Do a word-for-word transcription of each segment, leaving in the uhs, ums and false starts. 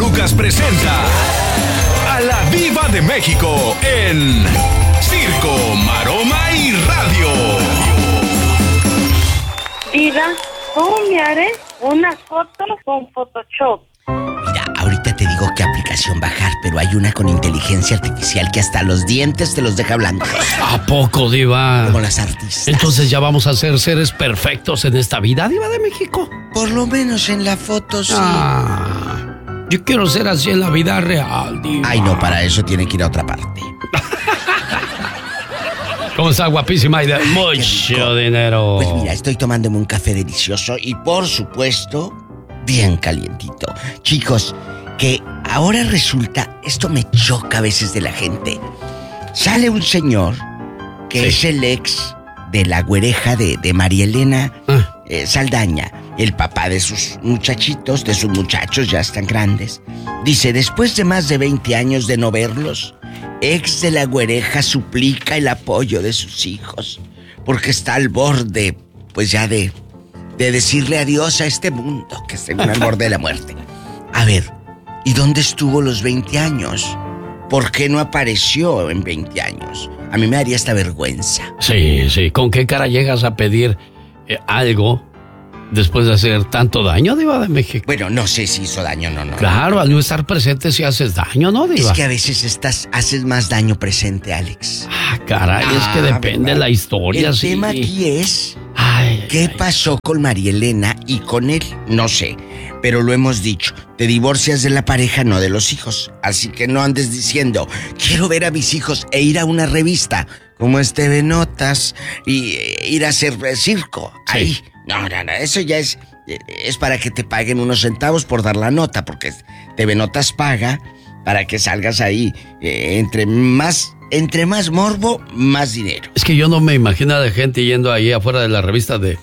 Lucas presenta a la Diva de México en Circo, Maroma y Radio. Diva, ¿cómo me haré una foto con Photoshop? Mira, ahorita te digo qué aplicación bajar, pero hay una con inteligencia artificial que hasta los dientes te los deja blancos. ¿A poco, Diva? Como las artistas. Entonces ya vamos a ser seres perfectos en esta vida, Diva de México. Por lo menos en la foto, sí. Ah, yo quiero ser así en la vida real, Diva. Ay, no, para eso tiene que ir a otra parte. ¿Cómo está, guapísima y de mucho dinero? Pues mira, estoy tomándome un café delicioso y por supuesto, bien calientito. Chicos, que ahora resulta, esto me choca a veces de la gente. Sale un señor que sí. es el ex de la güereja de, de María Elena ah. eh, Saldaña, el papá de sus muchachitos, de sus muchachos, ya están grandes. Dice, después de más de veinte años de no verlos, ex de la güereja suplica el apoyo de sus hijos, porque está al borde, pues ya de, de decirle adiós a este mundo, que está al borde de la muerte. A ver, ¿y dónde estuvo los veinte años? ¿Por qué no apareció en veinte años? A mí me daría esta vergüenza. Sí, sí, ¿con qué cara llegas a pedir eh, algo después de hacer tanto daño, Diva de México? Bueno, no sé si hizo daño, no, no. Claro, no. Al no estar presente si haces daño, ¿no, Diva? Es que a veces estás, haces más daño presente, Alex. Ah, caray, ah, es que depende de la historia, El sí. El tema aquí es, ay, ¿qué ay. pasó con María Elena y con él? No sé, pero lo hemos dicho, te divorcias de la pareja, no de los hijos. Así que no andes diciendo, quiero ver a mis hijos e ir a una revista como es T V Notas y eh, ir a hacer circo. Sí. Ahí, no, no, no, eso ya es... Es para que te paguen unos centavos por dar la nota, porque T V Notas paga para que salgas ahí. Eh, entre más entre más morbo, más dinero. Es que yo no me imagino de gente yendo ahí afuera de la revista de...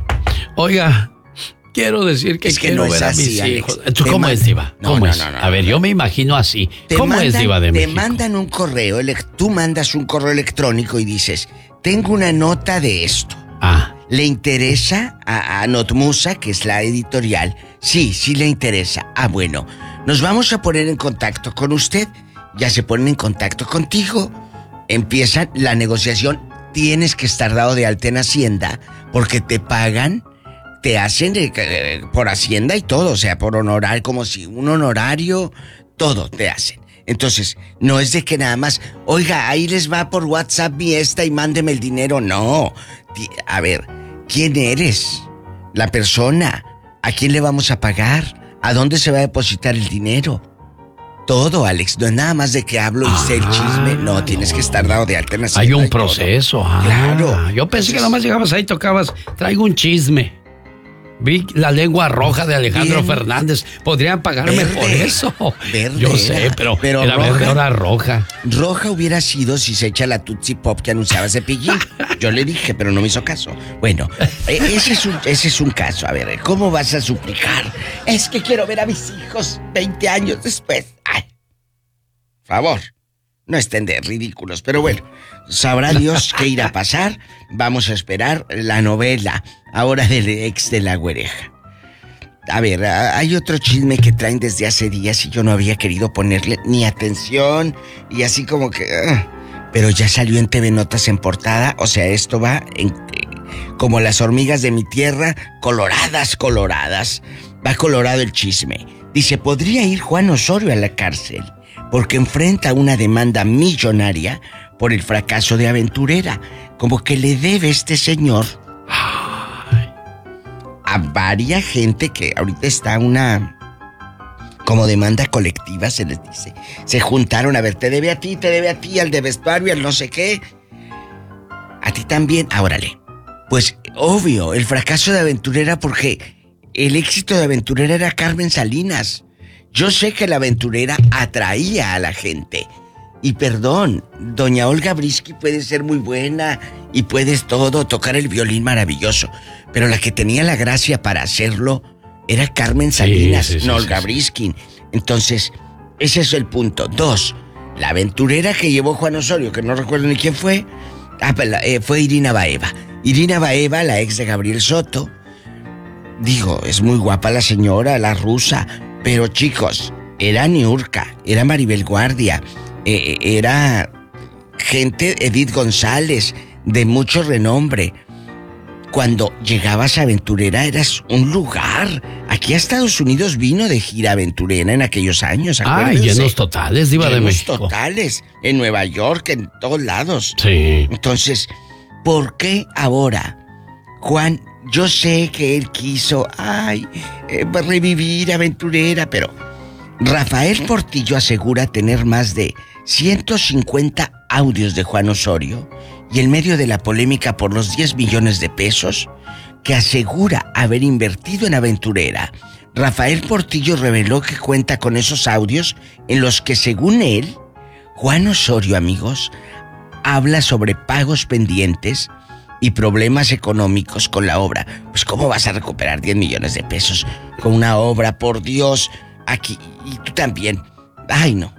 Oiga, quiero decir que, es que quiero no ver es así, a mis hijos. Alex. ¿Cómo man... es, Diva? No, ¿Cómo no, es? no, no, a ver, no. yo me imagino así. Te ¿Cómo mandan, es, Diva de te México? Te mandan un correo, tú mandas un correo electrónico y dices, tengo una nota de esto. Ah. ¿Le interesa a, a Notmusa, que es la editorial? Sí, sí le interesa. Ah, bueno, nos vamos a poner en contacto con usted. Ya se ponen en contacto contigo. Empieza la negociación. Tienes que estar dado de alta en Hacienda porque te pagan, te hacen eh, eh, por Hacienda y todo, o sea, por honorario, como si un honorario, todo te hacen. Entonces, no es de que nada más, oiga, ahí les va por WhatsApp mi esta y mándeme el dinero. No. A ver, ¿quién eres? La persona. ¿A quién le vamos a pagar? ¿A dónde se va a depositar el dinero? Todo, Alex. No es nada más de que hablo y sé el chisme. No, no, tienes que estar dado de alta en Hacienda. Hay un proceso. Ah, claro. Yo pensé Entonces, que nomás llegabas ahí, tocabas, traigo un chisme. Vi la lengua roja de Alejandro Bien. Fernández. Podrían pagarme verde, por eso. Verde. Yo sé, pero, pero era roja, verde, era roja. Roja hubiera sido si se echa la Tootsie Pop que anunciaba Cepillín. Yo le dije, pero no me hizo caso. Bueno, ese es un, ese es un caso. A ver, ¿cómo vas a suplicar? Es que quiero ver a mis hijos veinte años después. Ay, favor, no estén de ridículos. Pero bueno, sabrá Dios qué irá a pasar. Vamos a esperar la novela ahora del ex de la güereja. A ver, hay otro chisme que traen desde hace días y yo no había querido ponerle ni atención y así como que... Uh, pero ya salió en T V Notas en portada, o sea, esto va en, como las hormigas de mi tierra, coloradas, coloradas. Va colorado el chisme. Dice, podría ir Juan Osorio a la cárcel porque enfrenta una demanda millonaria por el fracaso de Aventurera. Como que le debe este señor a varias gente que ahorita está una como demanda colectiva, se les dice. Se juntaron, a ver, te debe a ti, te debe a ti, al de vestuario, al no sé qué. A ti también, órale. Pues obvio, el fracaso de Aventurera, porque el éxito de Aventurera era Carmen Salinas. Yo sé que la Aventurera atraía a la gente. Y perdón, doña Olga Brisky puede ser muy buena y puedes todo, tocar el violín maravilloso, pero la que tenía la gracia para hacerlo era Carmen Salinas, sí, sí, sí, no Olga sí, sí. Brisky. Entonces, ese es el punto. Dos, la Aventurera que llevó Juan Osorio, que no recuerdo ni quién fue, ah, eh, fue Irina Baeva. Irina Baeva, la ex de Gabriel Soto. Digo, es muy guapa la señora, la rusa, pero chicos, era Niurka, era Maribel Guardia, eh, era gente, Edith González, de mucho renombre. Cuando llegabas a Aventurera eras un lugar. Aquí a Estados Unidos vino de gira Aventurera en aquellos años, acuérdense. Ah, llenos totales, Diva de México. Llenos totales, en Nueva York, en todos lados. Sí. Entonces, ¿por qué ahora, Juan? Yo sé que él quiso, ay, eh, revivir Aventurera, pero Rafael Portillo asegura tener más de ciento cincuenta audios de Juan Osorio y en medio de la polémica por los diez millones de pesos que asegura haber invertido en Aventurera, Rafael Portillo reveló que cuenta con esos audios en los que, según él, Juan Osorio, amigos, habla sobre pagos pendientes y problemas económicos con la obra. Pues ¿cómo vas a recuperar diez millones de pesos con una obra? Por Dios, aquí, y tú también. Ay, no.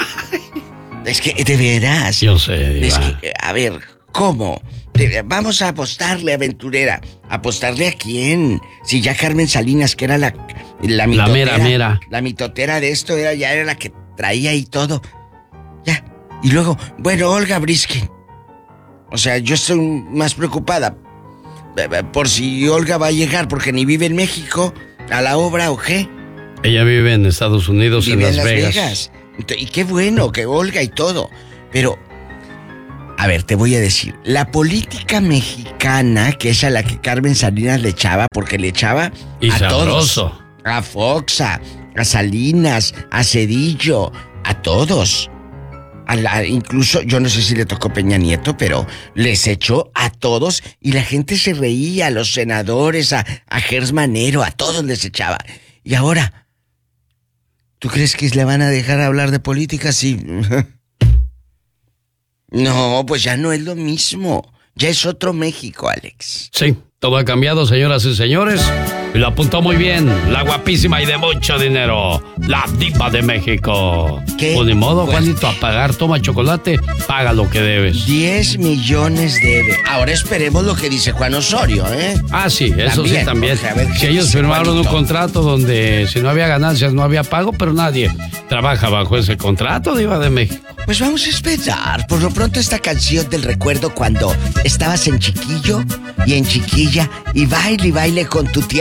Es que, de veras. Yo sé, Diva. Es que, a ver, ¿cómo? Vamos a apostarle, Aventurera. ¿Apostarle a quién? Si ya Carmen Salinas, que era la... La, mitotera, la mera, mera. La mitotera de esto, era, ya era la que traía y todo. Ya. Y luego, bueno, Olga Briskin. O sea, yo estoy más preocupada por si Olga va a llegar, porque ni vive en México, a la obra o qué. Ella vive en Estados Unidos, vive en Las, en Las Vegas. Vegas. Y qué bueno que Olga y todo. Pero, a ver, te voy a decir, la política mexicana, que es a la que Carmen Salinas le echaba, porque le echaba y a sabroso. todos. A Foxa, a Salinas, a Cedillo, a todos. A la, incluso, yo no sé si le tocó Peña Nieto, pero les echó a todos y la gente se reía, a los senadores, a, a Gers Manero, a todos les echaba. Y ahora, ¿tú crees que le van a dejar hablar de política? Sí. No, pues ya no es lo mismo. Ya es otro México, Alex. Sí, todo ha cambiado, señoras y señores. Y lo apuntó muy bien, la guapísima y de mucho dinero, la Diva de México. ¿Qué? Pues ni modo, Pues, Juanito, a pagar, toma chocolate, paga lo que debes. diez millones debe. Ahora esperemos lo que dice Juan Osorio, ¿eh? Ah, sí, eso También, sí también. porque a ver qué Si ellos dice firmaron Juanito. un contrato donde si no había ganancias no había pago, pero nadie trabaja bajo ese contrato, Diva de México. Pues vamos a esperar. Por lo pronto, esta canción del recuerdo cuando estabas en chiquillo y en chiquilla y baile y baile con tu tía